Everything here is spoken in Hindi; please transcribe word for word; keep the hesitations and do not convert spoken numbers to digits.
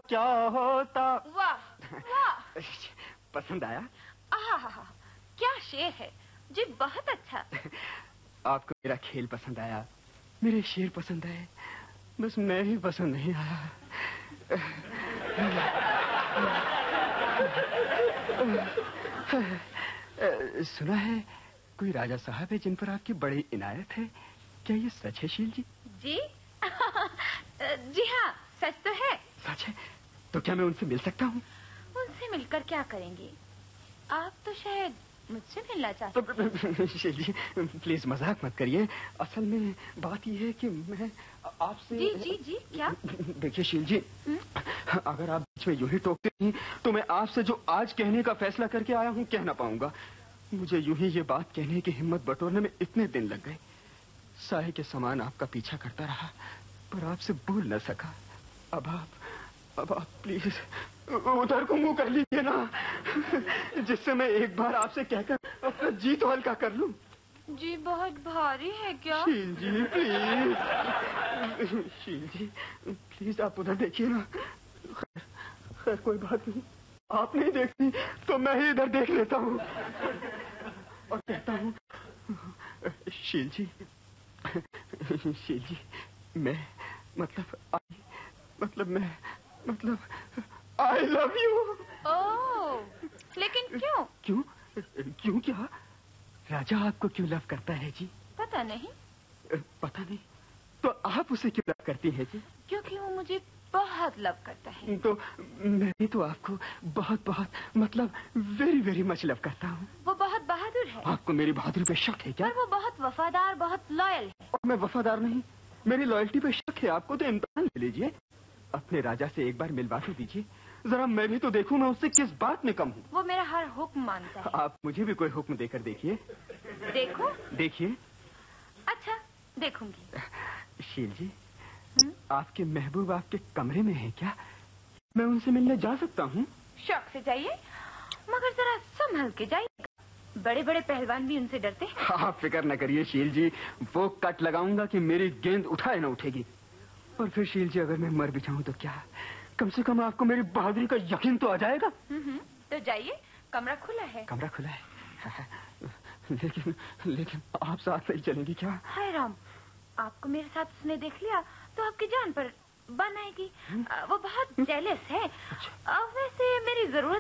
क्या होता। वाह वाह, पसंद आया? आहा, क्या शेर है जी, बहुत अच्छा। आपको मेरा खेल पसंद आया, मेरे शेर पसंद आए, बस मैं ही पसंद नहीं आया। सुना है कोई राजा साहब है जिन पर आपकी बड़ी इनायत है, क्या ये सच है शील जी? जी जी हाँ, सच तो है। सच है? तो क्या मैं उनसे मिल सकता हूँ? उनसे मिलकर क्या करेंगे? आप तो शायद मुझसे मिलना चाहते हैं। शील जी प्लीज मजाक मत करिए, असल में बात यह है कि मैं आपसे। जी जी जी क्या? देखिए शील जी, अगर आप बीच में यूं ही टोकते नहीं तो मैं आपसे जो आज कहने का फैसला करके आया हूँ कह ना पाऊंगा। मुझे यूं ही ये बात कहने की हिम्मत बटोरने में इतने दिन लग गए। साहे के समान आपका पीछा करता रहा पर आपसे भूल न सका। अब आप अब आप प्लीज उधर को मुंह कर लीजिए ना, जिससे मैं एक बार आपसे कहकर अपना जी तो हल्का कर लूं। जी बहुत भारी है क्या? शील जी प्लीज, शील जी प्लीज आप उधर देखिए ना। खैर खैर कोई बात नहीं, आप नहीं देखती तो मैं ही इधर देख लेता हूँ और कहता हूँ, शील जी, शील जी मैं मतलब आई मतलब मैं मतलब आई लव यू। ओह, लेकिन क्यों? क्यों क्यों क्या? राजा आपको क्यों लव करता है जी? पता नहीं। पता नहीं? तो आप उसे क्यों लव करती हैं जी? क्योंकि वो मुझे बहुत लव करता है। तो मैं भी तो आपको बहुत बहुत मतलब वेरी वेरी मच लव करता हूँ। वो बहुत बहादुर है। आपको मेरी बहादुरी पे शक है क्या? पर वो बहुत वफादार, बहुत लॉयल है। और मैं वफादार नहीं, मेरी लॉयल्टी पे शक है आपको तो इम्तिहान ले लीजिए। अपने राजा से एक बार मिलवा तो दीजिए, जरा मैं भी तो देखूं मैं उससे किस बात में कम हूँ। वो मेरा हर हुक्म मानता है। आप मुझे भी कोई हुक्म देकर देखिए। देखो? देखिए। अच्छा देखूंगी। शील जी, आपके महबूब आपके कमरे में है क्या? मैं उनसे मिलने जा सकता हूँ? शौक से जाइए, मगर जरा संभल के जाइएगा। बड़े बड़े पहलवान भी उनसे डरते हैं। आप फिक्र न करिए शील जी, वो कट लगाऊंगा कि मेरी गेंद उठाए न उठेगी। और फिर शील जी अगर मैं मर भी जाऊं तो क्या, कम से कम आपको मेरी बहादुरी का यकीन तो आ जाएगा। तो जाइए, कमरा खुला है। कमरा खुला है लेकिन लेकिन आप साथ नहीं चलेंगी क्या? हाय राम, आपको मेरे साथ उसने देख लिया तो आपकी जान पर बन आएगी। वो बहुत जेलस है। अच्छा। वैसे मेरी जरूरत